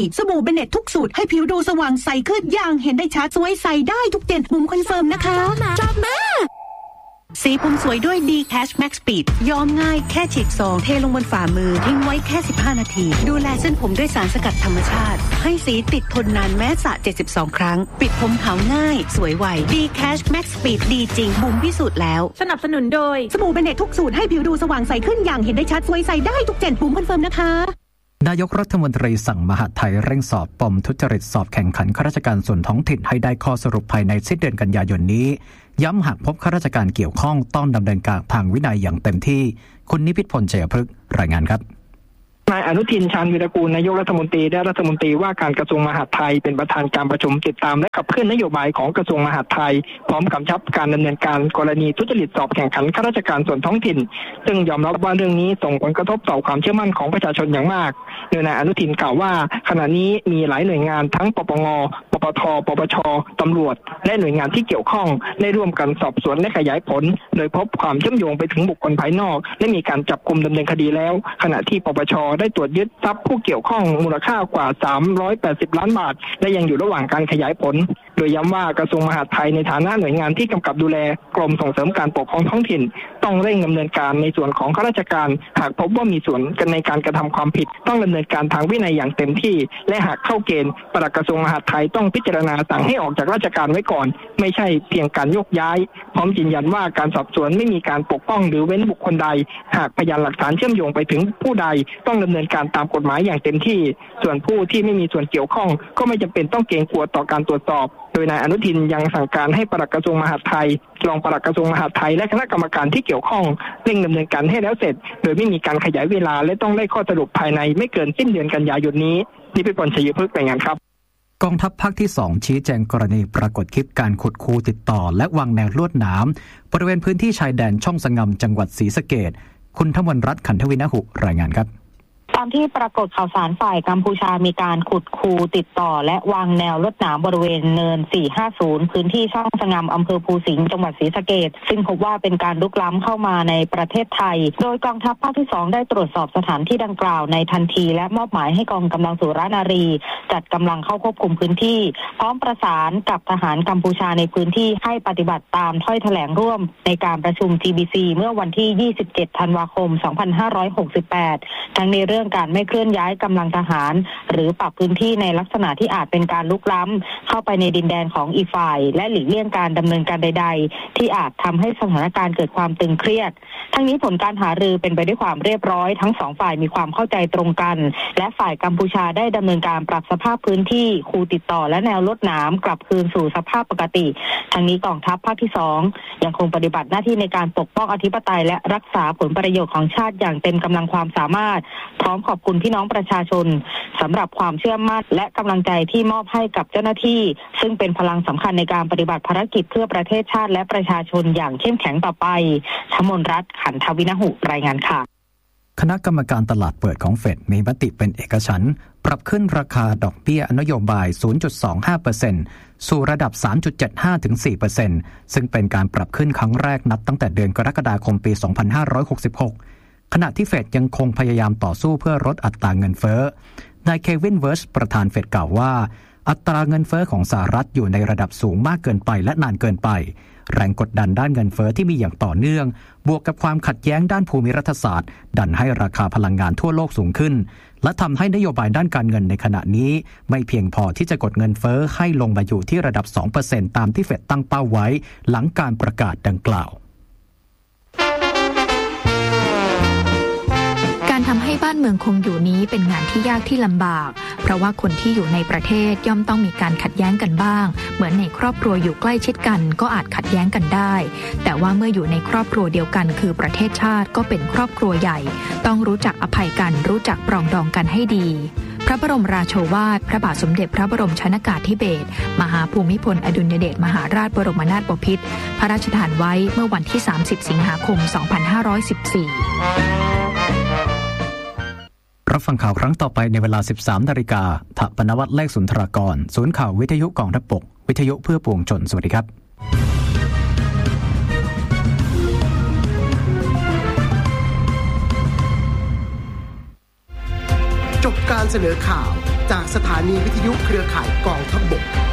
สบู่เบเน็ตทุกสูตรให้ผิวดูสว่างใสขึ้นอย่างเห็นได้ชัดสวยใสได้ทุกเดือนบุ๋มคอนเฟิร์มนะคะจบมาสีผมสวยด้วย D-Cash Max Speed ย้อมง่ายแค่ฉีกซองเทลงบนฝ่ามือทิ้งไว้แค่15นาทีดูแลเส้นผมด้วยสารสกัดธรรมชาติให้สีติดทนนานแม้สระ72ครั้งปิดผมขาวง่ายสวยไว D-Cash Max Speed ดีจริงบุ๋มพิสูจน์แล้วสนับสนุนโดยสบู่เบเน็ตทุกสูตรให้ผิวดูสว่างใสขึ้นอย่างเห็นได้ชัดสวยใสได้ทุกเดือนบุ๋มคอนเฟิร์มนะคะนายกรัฐมนตรีสั่งมหาดไทยเร่งสอบปมทุจริตสอบแข่งขันข้าราชการส่วนท้องถิ่นให้ได้ข้อสรุปภายในสิ้นเดือนกันยายนนี้ย้ำหากพบข้าราชการเกี่ยวข้องต้องดำเนินการทางวินัยอย่างเต็มที่คุณนิพิษพลชัยพฤกษ์รายงานครับนายอนุทินชาญวีรกูลนายกรัฐมนตรีและรัฐมนตรีว่าการกระทรวงมหาดไทยเป็นประธานการประชุมติดตามและขับเคลื่อนนโยบายของกระทรวงมหาดไทยพร้อมกำชับการดำเนินการกรณีทุจริตสอบแข่งขันข้าราชการส่วนท้องถิ่นซึ่งยอมรับว่าเรื่องนี้ส่งผลกระทบต่อความเชื่อมั่นของประชาชนอย่างมากโดยนายอนุทินกล่าวว่าขณะนี้มีหลายหน่วยงานทั้งปปง.ปปท.ปปช.ตำรวจและหน่วยงานที่เกี่ยวข้องได้ร่วมกันสอบสวนและขยายผลโดยพบความเชื่อมโยงไปถึงบุคคลภายนอกและมีการจับกุมดำเนินคดีแล้วขณะที่ปปช.ได้ตรวจยึดทรัพย์ผู้เกี่ยวข้องมูลค่ากว่า380ล้านบาทและยังอยู่ระหว่างการขยายผลโดยย้ำว่ากระทรวงมหาดไทยในฐานะหน่วยงานที่กำกับดูแลกรมส่งเสริมการปกครองท้องถิ่นต้องเร่งดำเนินการในส่วนของข้าราชการหากพบว่ามีส่วนกันในการกระทำความผิดต้องดำเนินการทางวินัยอย่างเต็มที่และหากเข้าเกณฑ์ปลัดกระทรวงมหาดไทยต้องพิจารณาสั่งให้ออกจากราชการไว้ก่อนไม่ใช่เพียงการโยกย้ายพร้อมยืนยันว่าการสอบสวนไม่มีการปกป้องหรือเว้นบุคคลใดหากพยานหลักฐานเชื่อมโยงไปถึงผู้ใดต้องดำเนินการตามกฎหมายอย่างเต็มที่ส่วนผู้ที่ไม่มีส่วนเกี่ยวข้องก็ไม่จำเป็นต้องเกรงกลัวต่อการตรวจสอบโดยนายอนุทินยังสั่งการให้ปลัดกระทรวงมหาดไทยรองปลัดกระทรวงมหาดไทยและคณะกรรมการที่เกี่ยวข้องเร่งดำเนินการให้แล้วเสร็จโดยไม่มีการขยายเวลาและต้องได้ข้อสรุปภายในไม่เกินสิ้นเดือนกันยายนนี้นิพิษพลชัยพฤกษ์รายงานครับกองทัพภาคที่2ชี้แจงกรณีปรากฏคลิปการขุดคูติดต่อและวางแนวลวดหนามบริเวณพื้นที่ชายแดนช่องสงำจังหวัดศรีสะเกษคุณธมนรัตน์ขันธวินหุรายงานครับตามที่ปรากฏข่าวสารฝ่ายกัมพูชามีการขุดคูติดต่อและวางแนวลวดหนามบริเวณเนิน450พื้นที่ช่องสงำอำเภอภูสิงห์จังหวัดศรีสะเกษซึ่งพบว่าเป็นการลุกล้ำเข้ามาในประเทศไทยโดยกองทัพภาคที่2ได้ตรวจสอบสถานที่ดังกล่าวในทันทีและมอบหมายให้กองกำลังสุรนารีจัดกำลังเข้าควบคุมพื้นที่พร้อมประสานกับทหารกัมพูชาในพื้นที่ให้ปฏิบัติตามถ้อยแถลงร่วมในการประชุม GBC เมื่อวันที่27ธันวาคม2568ทั้งในเรื่องการไม่เคลื่อนย้ายกำลังทหารหรือปรับพื้นที่ในลักษณะที่อาจเป็นการลุกล้ำเข้าไปในดินแดนของอีกฝ่ายและหลีกเลี่ยงการดำเนินการใดๆที่อาจทำให้สถานการณ์เกิดความตึงเครียดทั้งนี้ผลการหารือเป็นไปด้วยความเรียบร้อยทั้งสองฝ่ายมีความเข้าใจตรงกันและฝ่ายกัมพูชาได้ดำเนินการปรับสภาพพื้นที่คูติดต่อและแนวลวดหนามกลับคืนสู่สภาพปกติทั้งนี้กองทัพภาคที่2ยังคงปฏิบัติหน้าที่ในการปกป้องอธิปไตยและรักษาผลประโยชน์ของชาติอย่างเต็มกำลังความสามารถพร้อมขอบคุณพี่น้องประชาชนสำหรับความเชื่อมั่นและกำลังใจที่มอบให้กับเจ้าหน้าที่ซึ่งเป็นพลังสำคัญในการปฏิบัติภารกิจเพื่อประเทศชาติและประชาชนอย่างเข้มแข็งต่อไปธมนรัตน์ขันธวินหุรายงานค่ะคณะกรรมการตลาดเปิดของเฟดมีมติเป็นเอกฉันท์ปรับขึ้นราคาดอกเบี้ยนโยบาย 0.25% สู่ระดับ 3.75 ถึง 4% ซึ่งเป็นการปรับขึ้นครั้งแรกนับตั้งแต่เดือนกรกฎาคมปี 2566ขณะที่เฟดยังคงพยายามต่อสู้เพื่อลดอัตราเงินเฟ้อนายเควินเวิร์ชประธานเฟดกล่าวว่าอัตราเงินเฟ้อของสหรัฐอยู่ในระดับสูงมากเกินไปและนานเกินไปแรงกดดันด้านเงินเฟ้อที่มีอย่างต่อเนื่องบวกกับความขัดแย้งด้านภูมิรัฐศาสตร์ดันให้ราคาพลังงานทั่วโลกสูงขึ้นและทำให้นโยบายด้านการเงินในขณะนี้ไม่เพียงพอที่จะกดเงินเฟ้อให้ลงมาอยู่ที่ระดับ 2% ตามที่เฟดตั้งเป้าไว้หลังการประกาศดังกล่าวการทำให้บ้านเมืองคงอยู่นี้เป็นงานที่ยากที่ลำบากเพราะว่าคนที่อยู่ในประเทศย่อมต้องมีการขัดแย้งกันบ้างเหมือนในครอบครัวอยู่ใกล้ชิดกันก็อาจขัดแย้งกันได้แต่ว่าเมื่ออยู่ในครอบครัวเดียวกันคือประเทศชาติก็เป็นครอบครัวใหญ่ต้องรู้จักอภัยกันรู้จักปรองดองกันให้ดีพระบรมราโชวาทพระบาทสมเด็จพระบรมชนกาธิเบศรมหาภูมิพลอดุลยเดชมหาราชบรมนาถบพิตรพระราชทานไว้เมื่อวันที่30สิงหาคม2514 รับฟังข่าวครั้งต่อไปในเวลา 13:00 น.ถปนวัฒน์เลขสุนทรากรศูนย์ข่าววิทยุกองทัพบกวิทยุเพื่อปวงชนสวัสดีครับจบการเสนอข่าวจากสถานีวิทยุเครือข่ายกองทัพบก